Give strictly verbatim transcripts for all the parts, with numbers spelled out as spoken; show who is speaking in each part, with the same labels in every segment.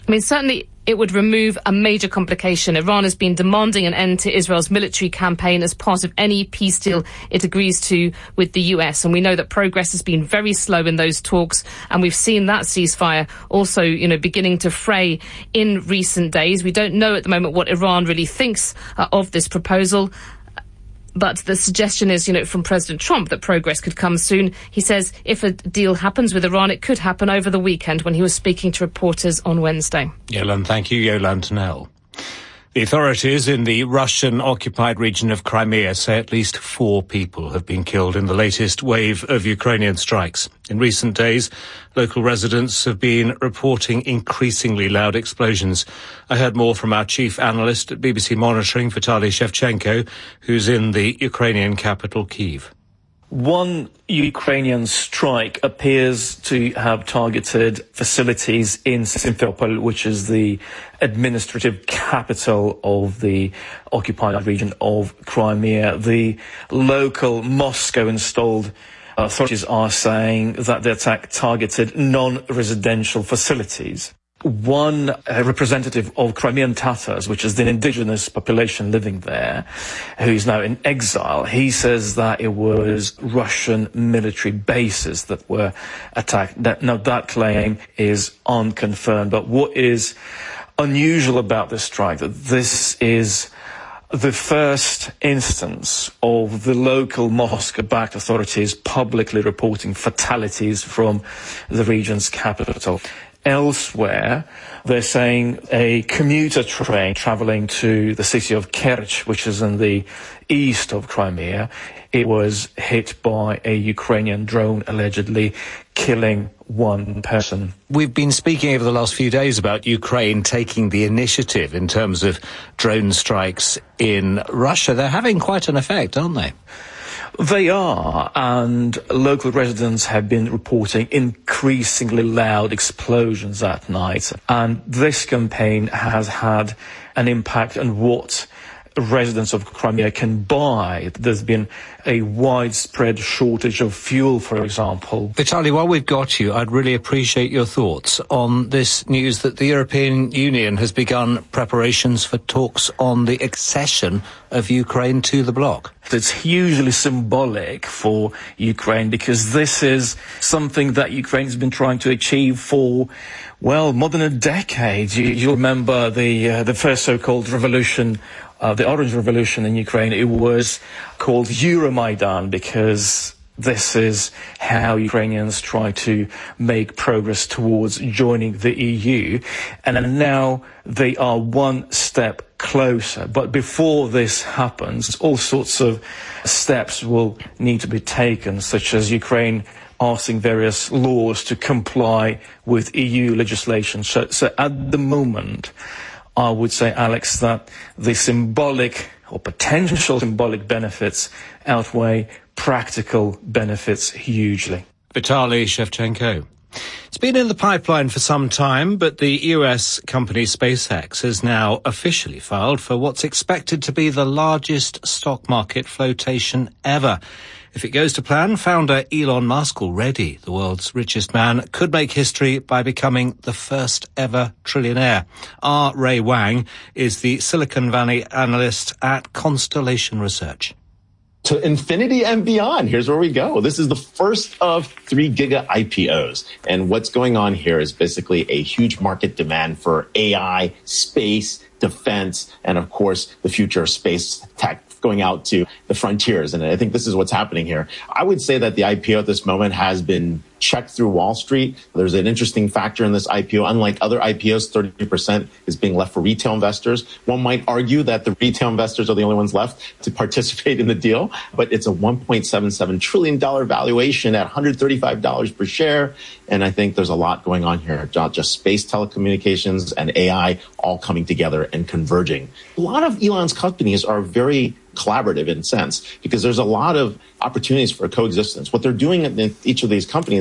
Speaker 1: I mean, certainly it would remove a major complication. Iran has been demanding an end to Israel's military campaign as part of any peace deal it agrees to with the U S. And we know that progress has been very slow in those talks. And we've seen that ceasefire also, you know, beginning to fray in recent days. We don't know at the moment what Iran really thinks uh, of this proposal. But the suggestion is, you know, from President Trump that progress could come soon. He says if a deal happens with Iran, it could happen over the weekend when he was speaking to reporters on Wednesday.
Speaker 2: Yolande, thank you. Yolande Tunell. The authorities in the Russian-occupied region of Crimea say at least four people have been killed in the latest wave of Ukrainian strikes. In recent days, local residents have been reporting increasingly loud explosions. I heard more from our chief analyst at B B C Monitoring, Vitaly Shevchenko, who's in the Ukrainian capital, Kyiv.
Speaker 3: One Ukrainian strike appears to have targeted facilities in Simferopol, which is the administrative capital of the occupied region of Crimea. The local Moscow-installed authorities are saying that the attack targeted non-residential facilities. One uh, representative of Crimean Tatars, which is the indigenous population living there, who is now in exile, he says that it was Russian military bases that were attacked. That, now, that claim is unconfirmed. But what is unusual about this strike, that this is the first instance of the local Moscow-backed authorities publicly reporting fatalities from the region's capital. Elsewhere, they're saying a commuter train traveling to the city of Kerch, which is in the east of Crimea, it was hit by a Ukrainian drone, allegedly killing one person.
Speaker 2: We've been speaking over the last few days about Ukraine taking the initiative in terms of drone strikes in Russia. They're having quite an effect, aren't they?
Speaker 3: They are, and local residents have been reporting increasingly loud explosions at night. And this campaign has had an impact on what residents of Crimea can buy. There's been a widespread shortage of fuel, for example.
Speaker 2: Vitaly, while we've got you, I'd really appreciate your thoughts on this news that the European Union has begun preparations for talks on the accession of Ukraine to the bloc.
Speaker 3: It's hugely symbolic for Ukraine because this is something that Ukraine has been trying to achieve for, well, more than a decade. You, you remember the uh, the first so-called revolution, uh, the Orange Revolution in Ukraine. It was called Euromaidan because this is how Ukrainians try to make progress towards joining the E U. And now they are one step closer. But before this happens, all sorts of steps will need to be taken, such as Ukraine passing various laws to comply with E U legislation. So, so at the moment, I would say, Alex, that the symbolic or potential symbolic benefits outweigh practical benefits hugely.
Speaker 2: Vitaly Shevchenko. It's been in the pipeline for some time, but the U S company SpaceX has now officially filed for what's expected to be the largest stock market flotation ever. If it goes to plan, founder Elon Musk, already the world's richest man, could make history by becoming the first ever trillionaire. R. Ray Wang is the Silicon Valley analyst at Constellation Research.
Speaker 4: To infinity and beyond. Here's where we go. This is the first of three giga I P Os. And what's going on here is basically a huge market demand for A I, space, defense, and of course, the future of space tech going out to the frontiers. And I think this is what's happening here. I would say that the I P O at this moment has been checked through Wall Street. There's an interesting factor in this I P O. Unlike other I P Os, thirty percent is being left for retail investors. One might argue that the retail investors are the only ones left to participate in the deal, but it's a one point seven seven trillion dollars valuation at one hundred thirty-five dollars per share. And I think there's a lot going on here, not just space, telecommunications, and A I all coming together and converging. A lot of Elon's companies are very collaborative in a sense, because there's a lot of opportunities for coexistence. What they're doing in each of these companies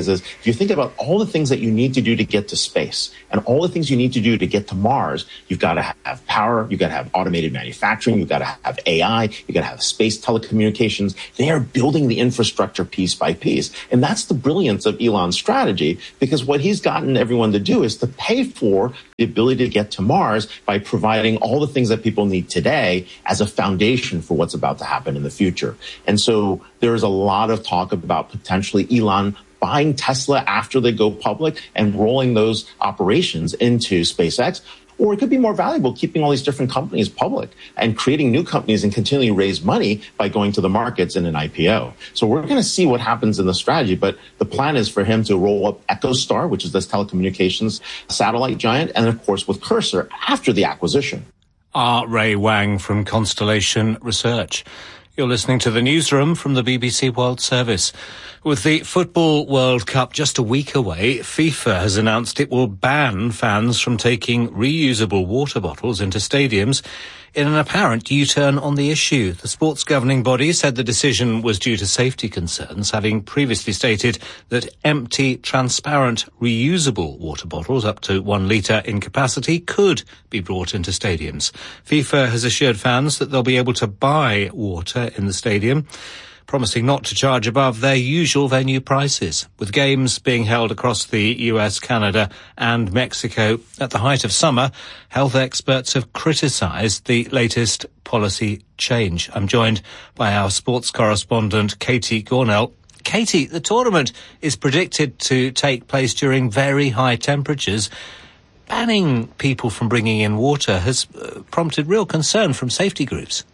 Speaker 4: is, is if you think about all the things that you need to do to get to space and all the things you need to do to get to Mars, you've got to have power, you've got to have automated manufacturing, you've got to have A I, you've got to have space telecommunications. They are building the infrastructure piece by piece. And that's the brilliance of Elon's strategy, because what he's gotten everyone to do is to pay for the ability to get to Mars by providing all the things that people need today as a foundation for what's about to happen in the future. And so there is a lot of talk about potentially Elon buying Tesla after they go public and rolling those operations into SpaceX. Or it could be more valuable keeping all these different companies public and creating new companies and continually raise money by going to the markets in an I P O. So we're going to see what happens in the strategy, but the plan is for him to roll up EchoStar, which is this telecommunications satellite giant, and of course with Cursor after the acquisition.
Speaker 2: R. Ray Wang from Constellation Research. You're listening to the newsroom from the B B C World Service. With the Football World Cup just a week away, FIFA has announced it will ban fans from taking reusable water bottles into stadiums in an apparent U-turn on the issue. The sports governing body said the decision was due to safety concerns, having previously stated that empty, transparent, reusable water bottles up to one litre in capacity could be brought into stadiums. FIFA has assured fans that they'll be able to buy water in the stadium, promising not to charge above their usual venue prices. With games being held across the U S, Canada and Mexico at the height of summer, health experts have criticised the latest policy change. I'm joined by our sports correspondent, Katie Gornell. Katie, the tournament is predicted to take place during very high temperatures. Banning people from bringing in water has uh, prompted real concern from safety groups.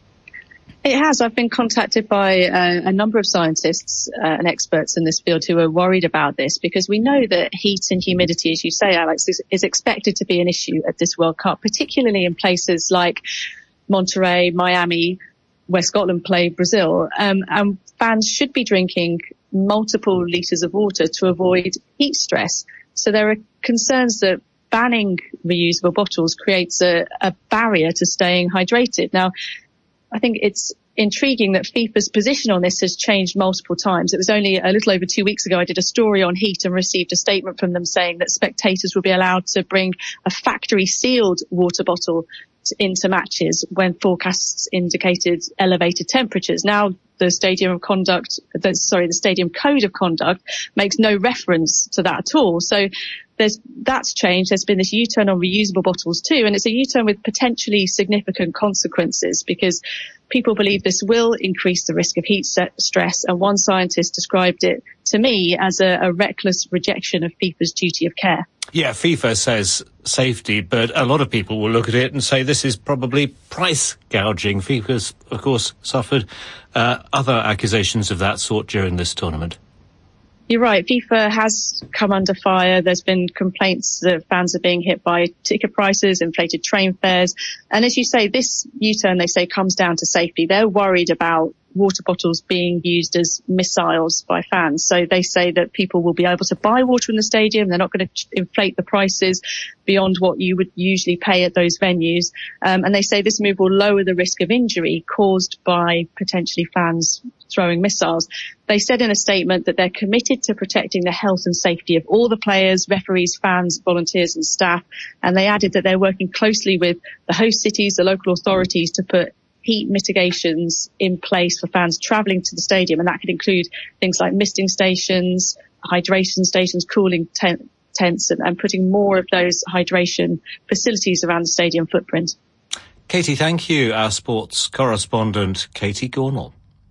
Speaker 5: It has. I've been contacted by uh, a number of scientists uh, and experts in this field who are worried about this, because we know that heat and humidity, as you say, Alex, is, is expected to be an issue at this World Cup, particularly in places like Monterey, Miami, where Scotland play Brazil. Um, and fans should be drinking multiple litres of water to avoid heat stress. So there are concerns that banning reusable bottles creates a, a barrier to staying hydrated. Now, I think it's intriguing that FIFA's position on this has changed multiple times. It was only a little over two weeks ago I did a story on heat and received a statement from them saying that spectators will be allowed to bring a factory sealed water bottle into matches when forecasts indicated elevated temperatures. Now the stadium of conduct, the, sorry, the stadium code of conduct makes no reference to that at all. So there's, that's changed. There's been this U-turn on reusable bottles too, and it's a U-turn with potentially significant consequences because people believe this will increase the risk of heat stress. And one scientist described it to me as a, a reckless rejection of FIFA's duty of care.
Speaker 2: Yeah, FIFA says safety, but a lot of people will look at it and say this is probably price gouging. FIFA's, of course, suffered uh, other accusations of that sort during this tournament.
Speaker 5: You're right. FIFA has come under fire. There's been complaints that fans are being hit by ticket prices, inflated train fares. And as you say, this U-turn, they say, comes down to safety. They're worried about water bottles being used as missiles by fans. So they say that people will be able to buy water in the stadium. They're not going to inflate the prices beyond what you would usually pay at those venues. Um, and they say this move will lower the risk of injury caused by potentially fans throwing missiles. They said in a statement that they're committed to protecting the health and safety of all the players, referees, fans, volunteers and staff. And they added that they're working closely with the host cities, the local authorities to put heat mitigations in place for fans travelling to the stadium. And that could include things like misting stations, hydration stations, cooling tent, tents, and, and putting more of those hydration facilities around the stadium footprint.
Speaker 2: Katie, thank you. Our sports correspondent, Katie Gornell.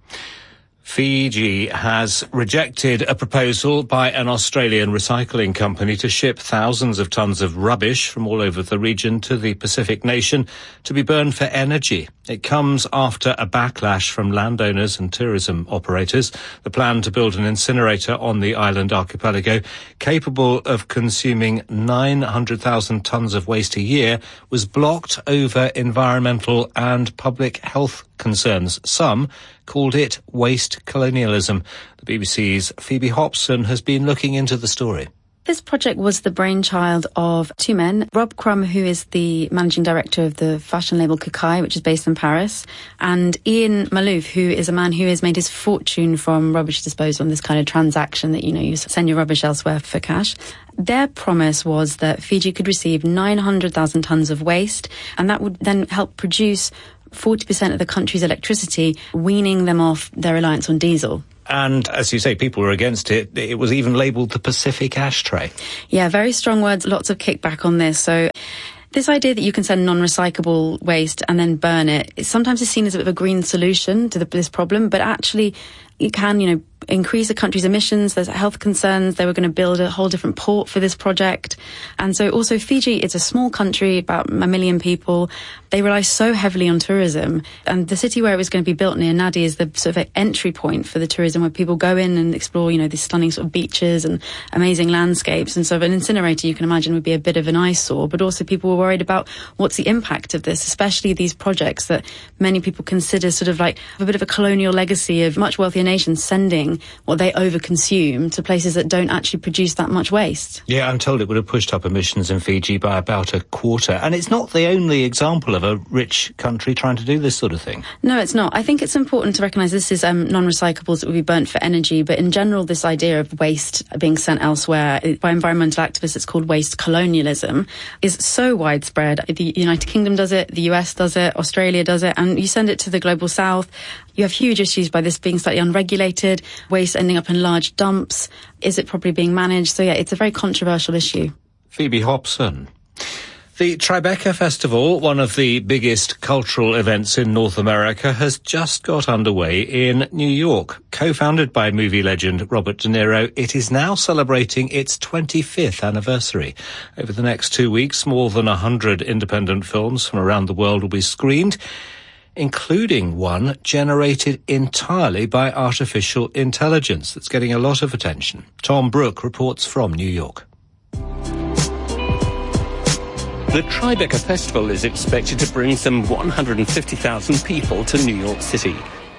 Speaker 2: Fiji has rejected a proposal by an Australian recycling company to ship thousands of tons of rubbish from all over the region to the Pacific nation to be burned for energy. It comes after a backlash from landowners and tourism operators. The plan to build an incinerator on the island archipelago capable of consuming nine hundred thousand tons of waste a year was blocked over environmental and public health concerns. Some called it waste colonialism. The B B C's Phoebe Hobson has been looking into the story.
Speaker 6: This project was the brainchild of two men, Rob Crumb, who is the managing director of the fashion label Kookai, which is based in Paris, and Ian Malouf, who is a man who has made his fortune from rubbish disposal and this kind of transaction that, you know, you send your rubbish elsewhere for cash. Their promise was that Fiji could receive nine hundred thousand tonnes of waste, and that would then help produce forty percent of the country's electricity, weaning them off their reliance on diesel.
Speaker 2: And as you say, people were against it. It was even labelled the Pacific ashtray.
Speaker 6: Yeah, very strong words, lots of kickback on this. So this idea that you can send non-recyclable waste and then burn it, it sometimes is seen as a bit of a green solution to the, this problem, but actually it can, you know, increase the country's emissions. There's health concerns. They were going to build a whole different port for this project. And so also Fiji, it's a small country, about a million people. They rely so heavily on tourism. And the city where it was going to be built near Nadi is the sort of entry point for the tourism, where people go in and explore, you know, these stunning sort of beaches and amazing landscapes. And so an incinerator, you can imagine, would be a bit of an eyesore. But also people were worried about what's the impact of this, especially these projects that many people consider sort of like a bit of a colonial legacy of much wealthier nations sending what they overconsume to places that don't actually produce that much waste.
Speaker 2: Yeah, I'm told it would have pushed up emissions in Fiji by about a quarter. And it's not the only example of a rich country trying to do this sort of thing.
Speaker 6: No, it's not. I think it's important to recognise this is um, non-recyclables that would be burnt for energy, but in general, this idea of waste being sent elsewhere, by environmental activists, it's called waste colonialism, is so widespread. The United Kingdom does it, the U S does it, Australia does it, and you send it to the global south. You have huge issues by this being slightly unregulated, waste ending up in large dumps. Is it properly being managed? So yeah, it's a very controversial issue.
Speaker 2: Phoebe Hobson. The Tribeca Festival, one of the biggest cultural events in North America, has just got underway in New York. Co-founded by movie legend Robert De Niro, it is now celebrating its twenty-fifth anniversary. Over the next two weeks, more than one hundred independent films from around the world will be screened, including one generated entirely by artificial intelligence that's getting a lot of attention. Tom Brooke reports from New York.
Speaker 7: The Tribeca Festival is expected to bring some one hundred fifty thousand people to New York City.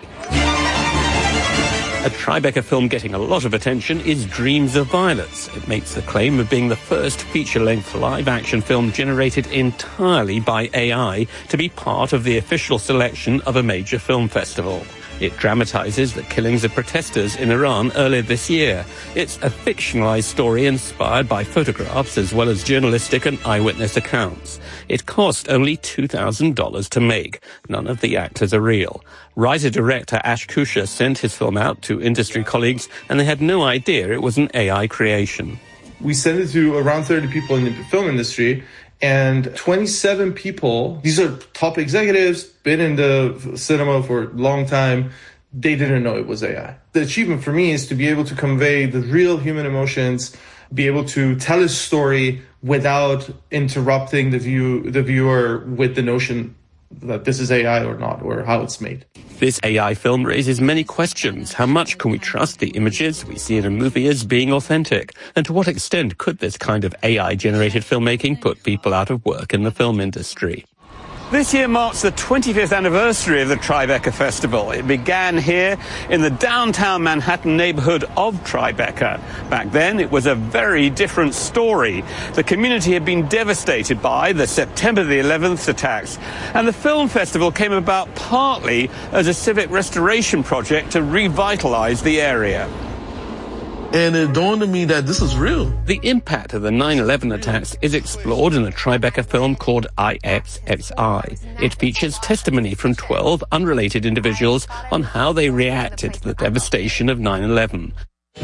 Speaker 7: A Tribeca film getting a lot of attention is Dreams of Violets. It makes the claim of being the first feature-length live-action film generated entirely by A I to be part of the official selection of a major film festival. It dramatizes the killings of protesters in Iran earlier this year. It's a fictionalized story inspired by photographs as well as journalistic and eyewitness accounts. It cost only two thousand dollars to make. None of the actors are real. Writer-director Ash Kusha sent his film out to industry colleagues, and they had no idea it was an A I creation.
Speaker 8: We sent it to around thirty people in the film industry, and twenty-seven people, these are top executives, been in the cinema for a long time, they didn't know it was A I. The achievement for me is to be able to convey the real human emotions, be able to tell a story without interrupting the view, the viewer with the notion that this is A I or not, or how it's made.
Speaker 7: This A I film raises many questions. How much can we trust the images we see in a movie as being authentic? And to what extent could this kind of A I-generated filmmaking put people out of work in the film industry? This year marks the twenty-fifth anniversary of the Tribeca Festival. It began here in the downtown Manhattan neighborhood of Tribeca. Back then, it was a very different story. The community had been devastated by the September the eleventh attacks, and the film festival came about partly as a civic restoration project to revitalize the area.
Speaker 9: And it dawned on me that this is real.
Speaker 7: The impact of the nine eleven attacks is explored in a Tribeca film called I X X I. It features testimony from twelve unrelated individuals on how they reacted to the devastation of nine eleven.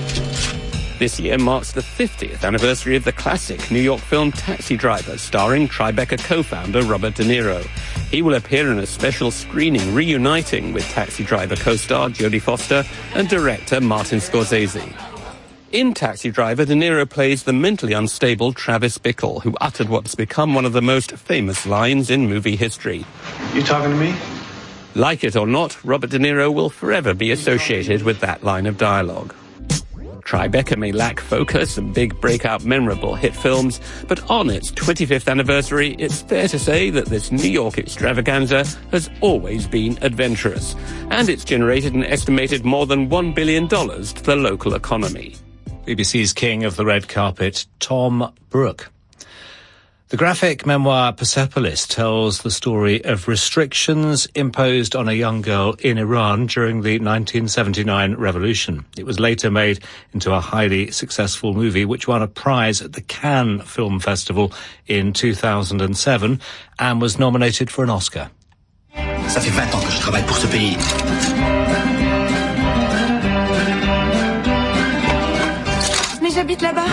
Speaker 7: This year marks the fiftieth anniversary of the classic New York film Taxi Driver, starring Tribeca co-founder Robert De Niro. He will appear in a special screening reuniting with Taxi Driver co-star Jodie Foster and director Martin Scorsese. In Taxi Driver, De Niro plays the mentally unstable Travis Bickle, who uttered what's become one of the most famous lines in movie history.
Speaker 8: You talking to me?
Speaker 7: Like it or not, Robert De Niro will forever be associated with that line of dialogue. Tribeca may lack focus and big breakout memorable hit films, but on its twenty-fifth anniversary, it's fair to say that this New York extravaganza has always been adventurous, and it's generated an estimated more than one billion dollars to the local economy.
Speaker 2: B B C's king of the red carpet, Tom Brooke. The graphic memoir Persepolis tells the story of restrictions imposed on a young girl in Iran during the nineteen seventy-nine revolution. It was later made into a highly successful movie which won a prize at the Cannes Film Festival in two thousand seven and was nominated for an Oscar.
Speaker 10: Ça fait vingt ans que je travaille pour ce pays.
Speaker 11: Mais j'habite là-bas.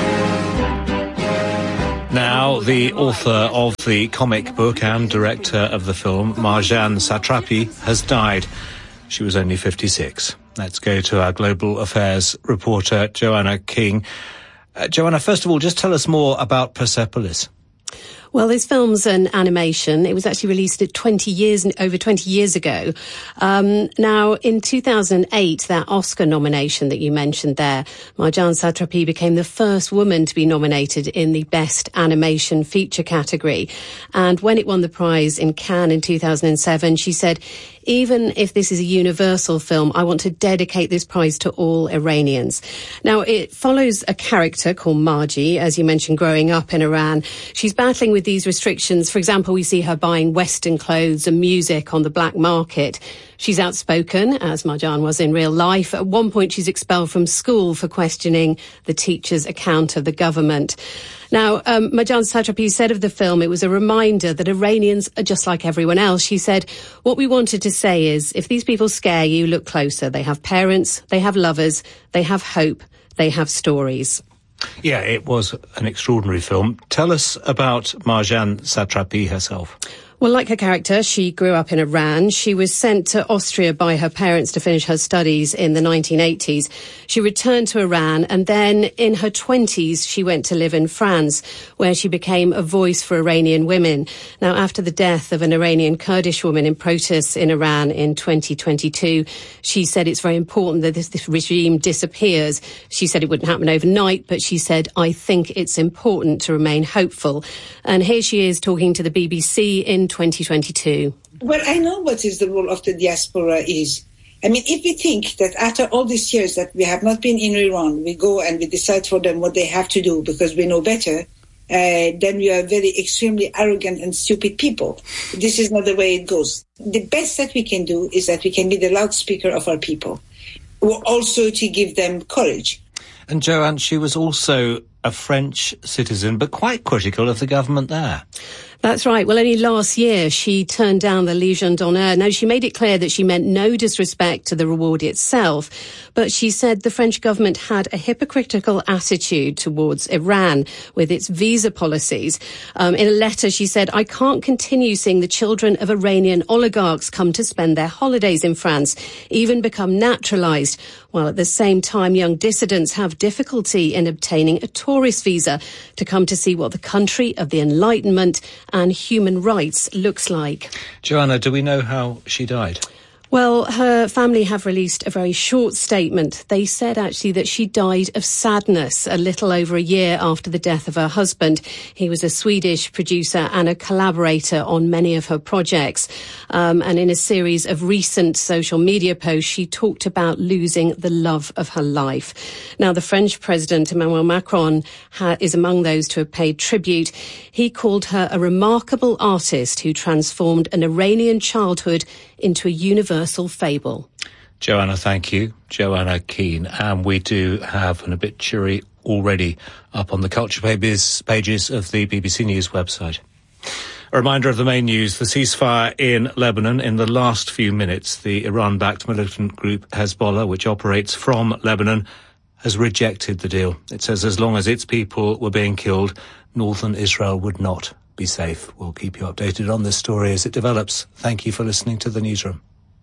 Speaker 2: Now, the author of the comic book and director of the film, Marjane Satrapi, has died. She was only fifty-six. Let's go to our global affairs reporter, Joanna King. Uh, Joanna, first of all, just tell us more about Persepolis.
Speaker 12: Well, this film's an animation. It was actually released twenty years, over twenty years ago. Um, now, in two thousand eight, that Oscar nomination that you mentioned there, Marjane Satrapi became the first woman to be nominated in the Best Animation Feature category. And when it won the prize in Cannes in two thousand seven, she said, even if this is a universal film, I want to dedicate this prize to all Iranians. Now, it follows a character called Marji, as you mentioned, growing up in Iran. She's battling with these restrictions. For example, we see her buying Western clothes and music on the black market. She's outspoken, as Marjane was in real life. At one point, she's expelled from school for questioning the teacher's account of the government. Now, um, Marjane Satrapi said of the film, it was a reminder that Iranians are just like everyone else. She said, what we wanted to say is, if these people scare you, look closer. They have parents, they have lovers, they have hope, they have stories.
Speaker 2: Yeah, it was an extraordinary film. Tell us about Marjane Satrapi herself.
Speaker 12: Well, like her character, she grew up in Iran. She was sent to Austria by her parents to finish her studies in the nineteen eighties. She returned to Iran, and then in her twenties, she went to live in France, where she became a voice for Iranian women. Now, after the death of an Iranian Kurdish woman in protests in Iran in twenty twenty-two, she said it's very important that this, this regime disappears. She said it wouldn't happen overnight, but she said, I think it's important to remain hopeful. And here she is talking to the B B C in twenty twenty-two.
Speaker 13: Well, I know what is the role of the diaspora is. I mean, if we think that after all these years that we have not been in Iran, we go and we decide for them what they have to do because we know better, uh, then we are very extremely arrogant and stupid people. This is not the way it goes. The best that we can do is that we can be the loudspeaker of our people, or also to give them courage.
Speaker 2: And Joanne, she was also a French citizen, but quite critical of the government there.
Speaker 12: That's right. Well, only last year she turned down the Légion d'honneur. Now, she made it clear that she meant no disrespect to the reward itself, but she said the French government had a hypocritical attitude towards Iran with its visa policies. Um, in a letter, she said, I can't continue seeing the children of Iranian oligarchs come to spend their holidays in France, even become naturalized, while at the same time young dissidents have difficulty in obtaining a tourist visa to come to see what the country of the Enlightenment and human rights looks like.
Speaker 2: Joanna, do we know how she died?
Speaker 12: Well, her family have released a very short statement. They said actually that she died of sadness a little over a year after the death of her husband. He was a Swedish producer and a collaborator on many of her projects. Um, and in a series of recent social media posts, she talked about losing the love of her life. Now, the French President Emmanuel Macron ha- is among those to have paid tribute. He called her a remarkable artist who transformed an Iranian childhood into a universal fable.
Speaker 2: Joanna, thank you. Joanna Keane. And we do have an obituary already up on the culture pages, pages of the B B C News website. A reminder of the main news, the ceasefire in Lebanon. In the last few minutes, the Iran-backed militant group Hezbollah, which operates from Lebanon, has rejected the deal. It says as long as its people were being killed, northern Israel would not be safe. We'll keep you updated on this story as it develops. Thank you for listening to The Newsroom.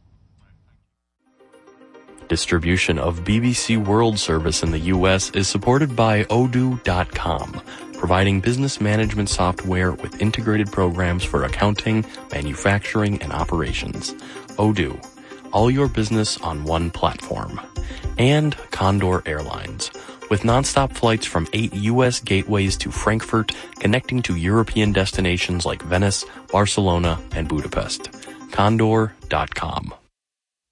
Speaker 14: Distribution of B B C World Service in the U S is supported by Odoo dot com, providing business management software with integrated programs for accounting, manufacturing, and operations. Odoo, all your business on one platform. And Condor Airlines, with nonstop flights from eight U S gateways to Frankfurt, connecting to European destinations like Venice, Barcelona, and Budapest. Condor dot com.